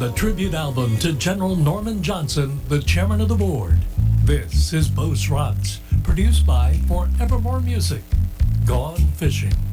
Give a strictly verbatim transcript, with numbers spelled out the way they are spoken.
the tribute album to General Norman Johnson, the chairman of the board. This is Post Rots, produced by Forevermore Music. Gone Fishing.